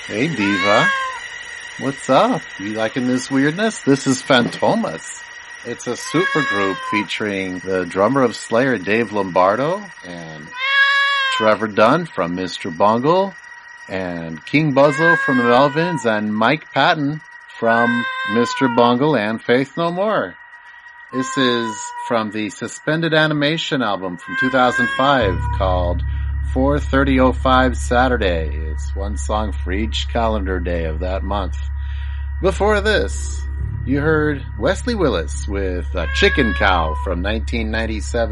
Hey, Diva. What's up? You liking this weirdness? This is Fantomas. It's a supergroup featuring the drummer of Slayer, Dave Lombardo, and Trevor Dunn from Mr. Bungle, and King Buzzo from the Melvins, and Mike Patton from Mr. Bungle and Faith No More. This is from the Suspended Animation album from 2005 called 4/30/05 Saturday. It's one song for each calendar day of that month. Before this, you heard Wesley Willis with a Chicken Cow from 1997.